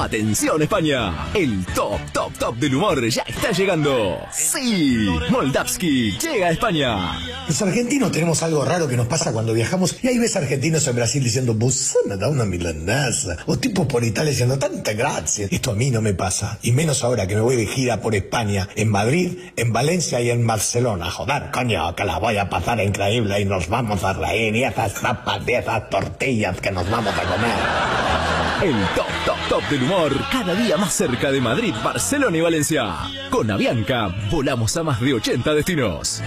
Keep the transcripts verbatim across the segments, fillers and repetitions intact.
Atención España, el top, top, top del humor ya está llegando. Sí, Moldavsky llega a España. Los argentinos tenemos algo raro que nos pasa cuando viajamos y ahí ves argentinos en Brasil diciendo, vos me da una milanesa. O tipos por Italia diciendo, tanta gracia. Esto a mí no me pasa, y menos ahora que me voy de gira por España, en Madrid, en Valencia y en Barcelona. Joder, coño, que la voy a pasar increíble y nos vamos a reír y esas tapas y esas tortillas que nos vamos a comer. El top, top, top del humor, cada día más cerca de Madrid, Barcelona y Valencia. Con Avianca, volamos a más de ochenta destinos.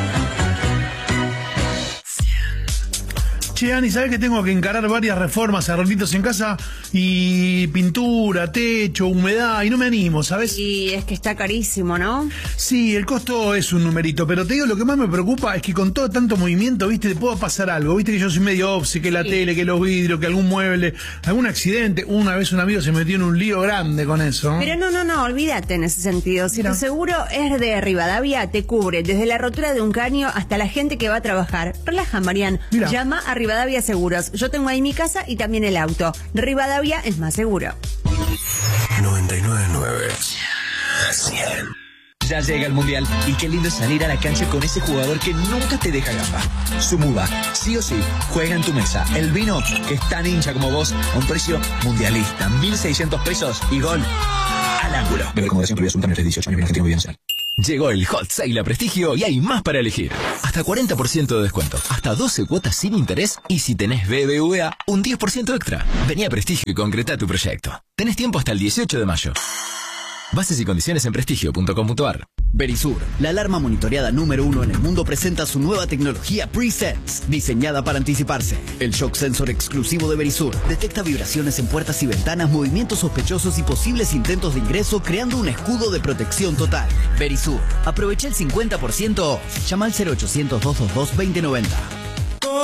Che, Ani, ¿sabés que tengo que encarar varias reformas, arreglitos en casa? Y pintura, techo, humedad, y no me animo, ¿sabes? Y es que está carísimo, ¿no? Sí, el costo es un numerito, pero te digo, lo que más me preocupa es que con todo tanto movimiento, viste, te pueda pasar algo. Viste que yo soy medio obse, que la sí. tele, que los vidrios, que algún mueble, algún accidente. Una vez un amigo se metió en un lío grande con eso, ¿no? Pero no, no, no, olvídate en ese sentido. Si Mira. tu seguro es de Rivadavia, te cubre desde la rotura de un caño hasta la gente que va a trabajar. Relaja, Marian. Mira. Llama a Rivadavia Seguros. Yo tengo ahí mi casa y también el auto. Rivadavia es más seguro. noventa y nueve punto nueve. cien. Ya llega el Mundial y qué lindo es salir a la cancha con ese jugador que nunca te deja gamba. Sumuba, sí o sí, juega en tu mesa. El vino, que es tan hincha como vos, a un precio mundialista. mil seiscientos pesos y gol al ángulo. Bebe con moderación, prohibida absoluta, menores de dieciocho años, bien argentino, bien nacional. Llegó el Hot Sale a Prestigio y hay más para elegir. Hasta cuarenta por ciento de descuento, hasta doce cuotas sin interés y si tenés B B V A, un diez por ciento extra. Vení a Prestigio y concreta tu proyecto. Tenés tiempo hasta el dieciocho de mayo. Bases y condiciones en prestigio punto com punto ar. Verisur, la alarma monitoreada número uno en el mundo, presenta su nueva tecnología Pre-Sense, diseñada para anticiparse. El shock sensor exclusivo de Verisur detecta vibraciones en puertas y ventanas, movimientos sospechosos y posibles intentos de ingreso, creando un escudo de protección total. Verisur, aprovecha el cincuenta por ciento off. Llama al cero ochocientos, doscientos veintidós, veinte noventa.